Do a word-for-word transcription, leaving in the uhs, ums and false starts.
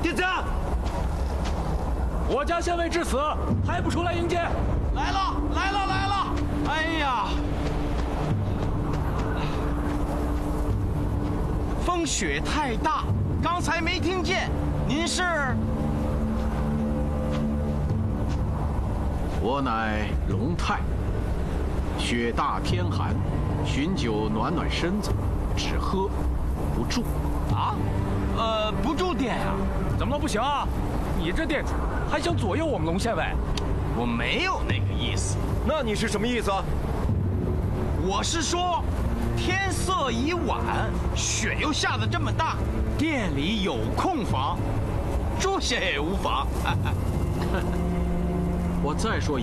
天子， 我家县尉至此还不出来迎接？ 来了，来了，来了！哎呀，风雪太大，刚才没听见。您是？ 我乃龙泰。雪大天寒，寻酒暖暖身子，只喝不住。 啊？呃，不住店呀？ 怎么了？不行啊！你这店主还想左右我们龙县尉？ 我没有那个意思。 那你是什么意思？ 我是说，天色已晚，雪又下得这么大，店里有空房，住下也无妨。 我再说一